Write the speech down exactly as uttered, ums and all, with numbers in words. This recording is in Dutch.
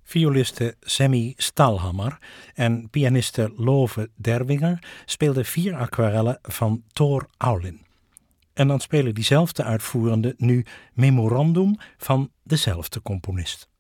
Violiste Sammy Stalhammer en pianiste Love Derwinger speelden vier aquarellen van Tor Aulin. En dan spelen diezelfde uitvoerende nu Memorandum van dezelfde componist.